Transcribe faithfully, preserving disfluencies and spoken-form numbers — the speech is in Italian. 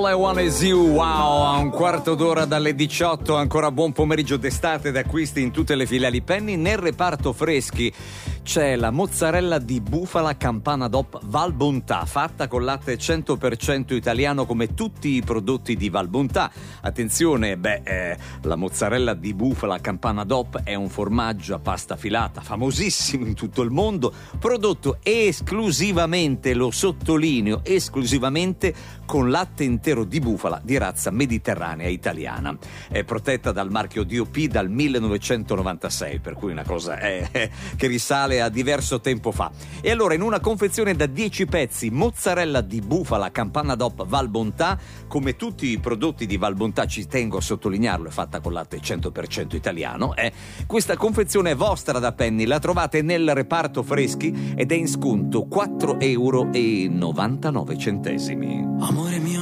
All I Want Is You, wow, a un quarto d'ora dalle diciotto, ancora buon pomeriggio d'estate ed acquisti in tutte le filiali Penny. Nel reparto freschi c'è la mozzarella di bufala Campana D O P Val Bontà, fatta con latte cento per cento italiano come tutti i prodotti di Val Bontà. Attenzione, beh, eh, la mozzarella di bufala Campana D O P è un formaggio a pasta filata famosissimo in tutto il mondo, prodotto esclusivamente, lo sottolineo, esclusivamente con latte intero di bufala di razza mediterranea italiana. È protetta dal marchio D O P dal millenovecentonovantasei, per cui una cosa è, è, che risale a diverso tempo fa. E allora, in una confezione da dieci pezzi, mozzarella di bufala Campana D O P Val Bontà, come tutti i prodotti di Val Bontà, ci tengo a sottolinearlo, è fatta con latte cento per cento italiano. Eh. Questa confezione è vostra da Penny, la trovate nel reparto freschi ed è in sconto quattro euro e novantanove centesimi. Amore mio,